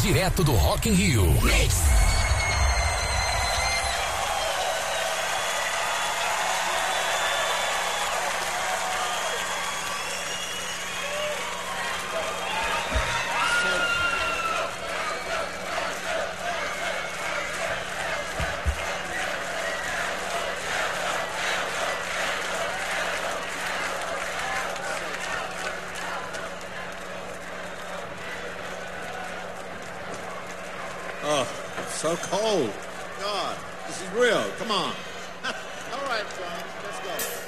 direto do Rock in Rio. Oh, so cold. God, this is real. Come on. All right, John, let's go.